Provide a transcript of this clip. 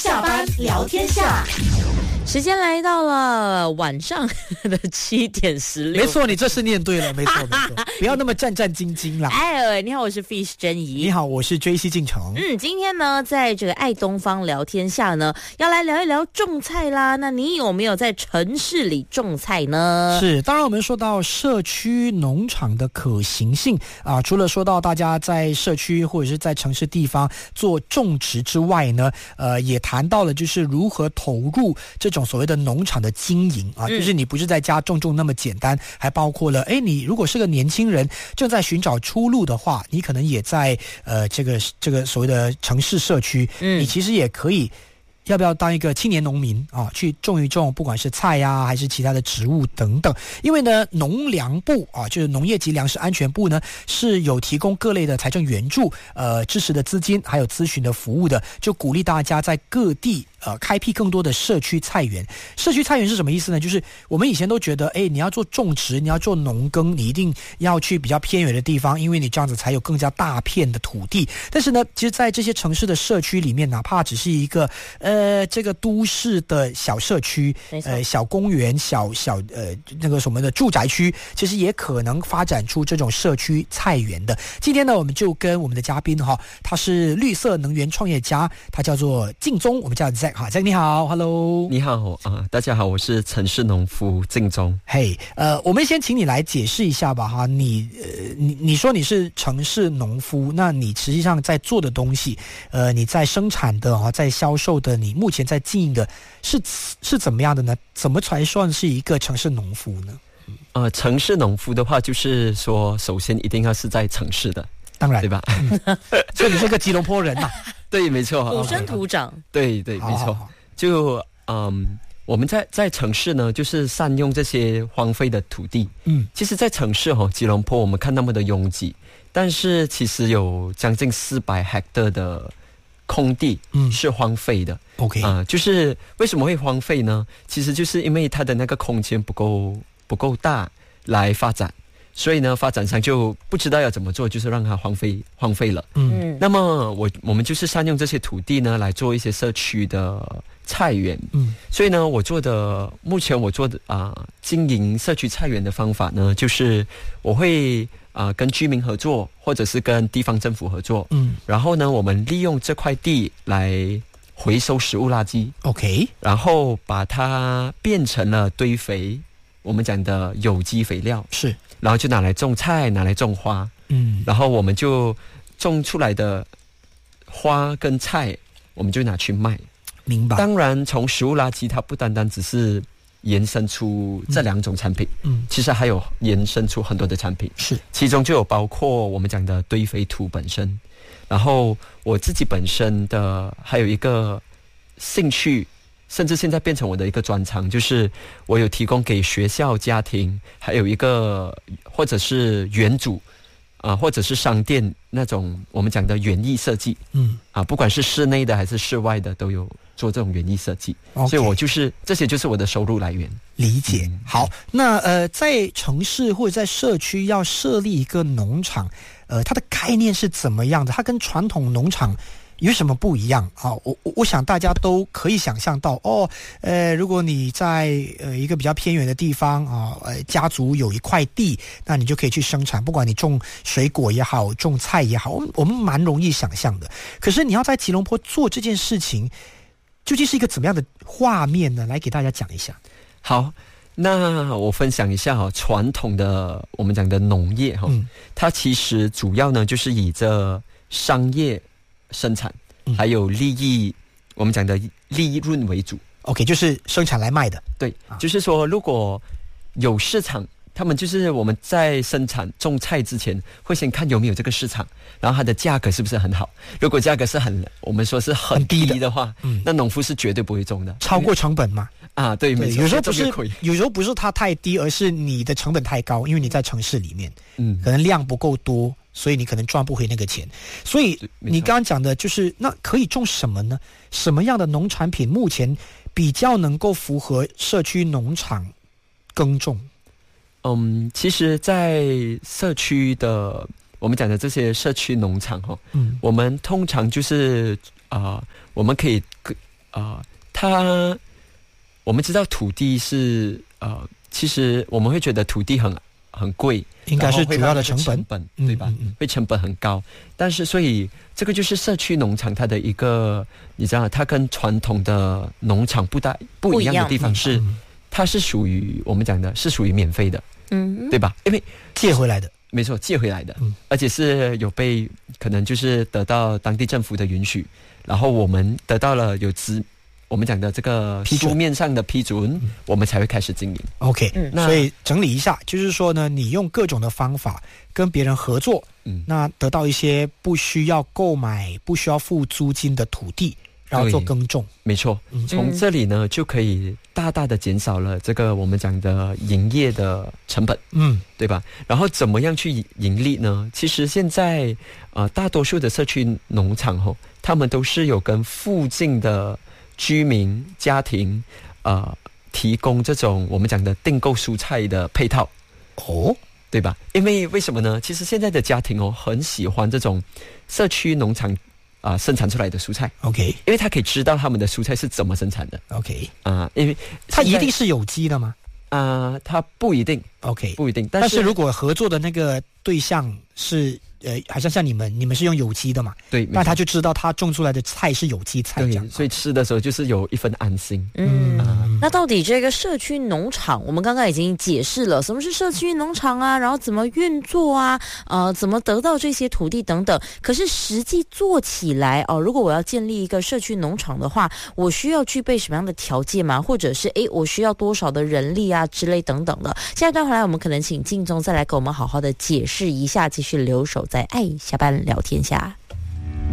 下班聊天下。 时间来到了晚上的7点16。 没错，你这是念对了，没错，不要那么战战兢兢啦。 哎，你好，我是 Fish 珍怡。 你好，我是JC进城。 今天呢，在这个爱东方聊天下呢，要来聊一聊种菜啦。那你有没有在城市里种菜呢？ 是，当然我们说到社区农场的可行性啊，除了说到大家在社区或者是在城市地方做种植之外呢，也谈到了就是如何投入这种所谓的农场的经营啊，就是你不是在家种那么简单，还包括了你如果是个年轻人正在寻找出路的话，你可能也在这个所谓的城市社区，你其实也可以要不要当一个青年农民啊，去种一种不管是菜呀还是其他的植物等等。因为呢农粮部啊，就是农业及粮食安全部呢是有提供各类的财政援助、支持的资金还有咨询的服务的，就鼓励大家在各地开辟更多的社区菜园。社区菜园是什么意思呢？就是我们以前都觉得你要做种植，你要做农耕，你一定要去比较偏远的地方，因为你这样子才有更加大片的土地。但是呢，其实在这些城市的社区里面，哪怕只是一个这个都市的小社区，小公园，小那个什么的住宅区，其实也可能发展出这种社区菜园的。今天呢，我们就跟我们的嘉宾他是绿色能源创业家，他叫做敬宗，我们叫 Zack。Zack 你好 ，Hello， 你好大家好，我是城市农夫敬宗。 我们先请你来解释一下吧哈，你说你是城市农夫，那你实际上在做的东西，你在生产的在销售的，你目前在经营的是怎么样的呢？怎么才算是一个城市农夫呢？ 城市农夫的话，就是说，首先一定要是在城市的， 当然， 对吧？ 所以你是个吉隆坡人嘛？ 对，没错， 土生土长。 对，没错。就我们在城市呢，就是善用这些荒废的土地。其实，在城市吉隆坡我们看那么的拥挤，但是其实有将近400 hectare 的空地是荒废的。 OK， 就是为什么会荒废呢？其实就是因为它的那个空间不够大来发展。所以呢，发展商就不知道要怎么做，就是让它荒废了。那么我们就是善用这些土地呢，来做一些社区的菜园。所以呢，目前我做的经营社区菜园的方法呢，就是我会跟居民合作，或者是跟地方政府合作。然后呢，我们利用这块地来回收食物垃圾。 OK， 然后把它变成了堆肥，我们讲的有机肥料。 是。 然后就拿来种菜，拿来种花。然后我们就种出来的花跟菜，我们就拿去卖。 明白。 当然，从食物垃圾，它不单单只是延伸出这2种产品，其实还有延伸出很多的产品。 是， 其中就有包括我们讲的堆肥土本身。然后我自己本身的还有一个兴趣，甚至现在变成我的一个专长，就是我有提供给学校、家庭，还有一个或者是园主或者是商店那种我们讲的园艺设计。不管是室内的还是室外的，都有做这种园艺设计。所以我就是这些就是我的收入来源。 理解。好，那在城市或者在社区要设立一个农场，它的概念是怎么样的？它跟传统农场有什么不一样啊？我想大家都可以想象到如果你在一个比较偏远的地方家族有一块地，那你就可以去生产，不管你种水果也好，种菜也好，我们蛮容易想象的。可是你要在吉隆坡做这件事情，究竟是一个怎么样的画面呢？来给大家讲一下。 好，那我分享一下传统的我们讲的农业它其实主要呢就是以这商业生产还有我们讲的利润为主。 OK， 就是生产来卖的。 对，就是说如果有市场，他们就是我们在生产种菜之前会先看有没有这个市场，然后它的价格是不是很好。如果价格是我们说是很低的话，那农夫是绝对不会种的， 超过成本嘛。 对，没错。 有时候不是它太低，而是你的成本太高，因为你在城市里面，可能量不够多，所以你可能赚不回那个钱。所以你刚刚讲的就是，那可以种什么呢？什么样的农产品目前比较能够符合社区农场耕种？ 其实在社区的我们讲的这些社区农场我们通常就是我们可以我们知道土地是其实我们会觉得土地很贵， 应该是主要的成本，对吧？会成本很高，但是所以这个就是社区农场它的一个，你知道，它跟传统的农场不一样的地方是，它是属于我们讲的是属于免费的，对吧？因为借回来的。 没错，借回来的，而且是有被可能就是得到当地政府的允许，然后我们得到了我们讲的这个书面上的批准，我们才会开始经营。 OK，所以整理一下，就是说呢，你用各种的方法跟别人合作，那得到一些不需要购买、不需要付租金的土地，然后做耕种。 没错，从这里呢就可以大大的减少了这个我们讲的营业的成本，对吧？然后怎么样去盈利呢？其实现在大多数的社区农场他们都是有跟附近的居民家庭提供这种我们讲的订购蔬菜的配套，对吧？因为什么呢？其实现在的家庭很喜欢这种社区农场生产出来的蔬菜 ，OK， 因为他可以知道他们的蔬菜是怎么生产的 ，OK， 因为它一定是有机的吗？ 它不一定 ，OK， 不一定。 但是如果合作的那个对象是好像你们是用有机的嘛？ 对， 那他就知道他种出来的菜是有机菜，这样， 所以吃的时候就是有一份安心。 那到底这个社区农场，我们刚刚已经解释了什么是社区农场啊，然后怎么运作啊，怎么得到这些土地等等。可是实际做起来如果我要建立一个社区农场的话，我需要具备什么样的条件吗？或者是我需要多少的人力啊之类等等的。下一段回来，我们可能请静宗再来给我们好好的解释一下，继续留守在爱下班聊天下。